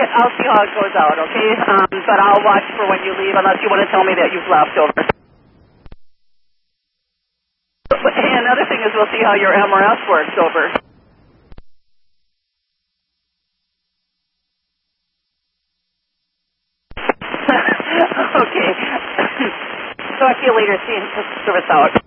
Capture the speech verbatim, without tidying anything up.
it. I'll see how it goes out. Okay, um, but I'll watch for when you leave, unless you want to tell me that you've left. Over. Hey, another thing is we'll see how your M R S works. Over. Okay. Talk to you later. See you. Service out.